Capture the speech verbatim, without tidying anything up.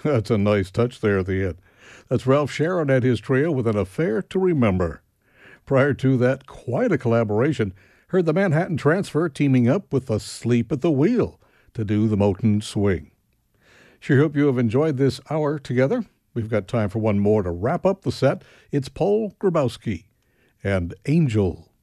That's a nice touch there at the end. That's Ralph Sharon and his trio with an affair to remember. Prior to that, quite a collaboration. Heard the Manhattan Transfer teaming up with Asleep at the Wheel to do the Motown Swing. Sure hope you have enjoyed this hour together. We've got time for one more to wrap up the set. It's Paul Grabowski and Angel.